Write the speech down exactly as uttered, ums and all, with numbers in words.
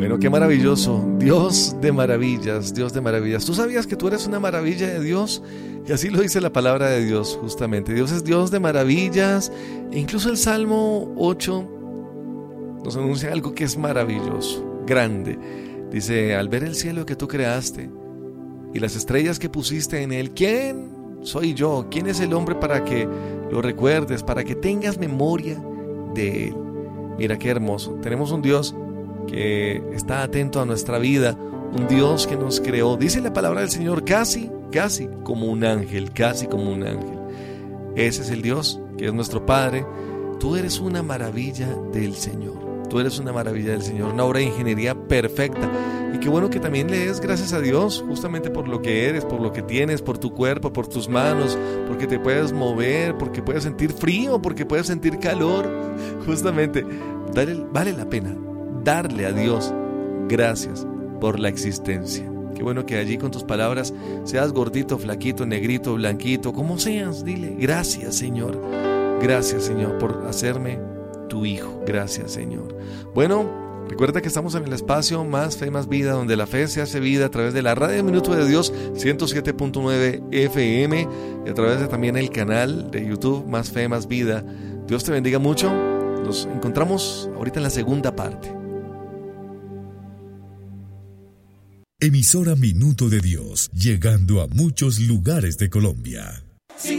Bueno, qué maravilloso. Dios de maravillas, Dios de maravillas. ¿Tú sabías que tú eres una maravilla de Dios? Y así lo dice la palabra de Dios, justamente. Dios es Dios de maravillas. E incluso el Salmo ocho nos anuncia algo que es maravilloso, grande. Dice, al ver el cielo que tú creaste y las estrellas que pusiste en él, ¿quién soy yo? ¿Quién es el hombre para que lo recuerdes, para que tengas memoria de él? Mira qué hermoso. Tenemos un Dios que está atento a nuestra vida, un Dios que nos creó. Dice la palabra del Señor, casi, casi como un ángel, casi como un ángel. Ese es el Dios que es nuestro Padre. Tú eres una maravilla del Señor. Tú eres una maravilla del Señor, una obra de ingeniería perfecta. Y qué bueno que también le des gracias a Dios justamente por lo que eres, por lo que tienes, por tu cuerpo, por tus manos, porque te puedes mover, porque puedes sentir frío, porque puedes sentir calor. Justamente, dale, vale la pena darle a Dios gracias por la existencia. Qué bueno que allí con tus palabras, seas gordito, flaquito, negrito, blanquito, como seas, dile gracias, Señor. Gracias, Señor, por hacerme tu hijo. Gracias, Señor. Bueno, recuerda que estamos en el espacio Más Fe, Más Vida, donde la fe se hace vida a través de la Radio Minuto de Dios ciento siete punto nueve F M y a través de también el canal de YouTube Más Fe, Más Vida. Dios te bendiga mucho. Nos encontramos ahorita en la segunda parte. Emisora Minuto de Dios, llegando a muchos lugares de Colombia.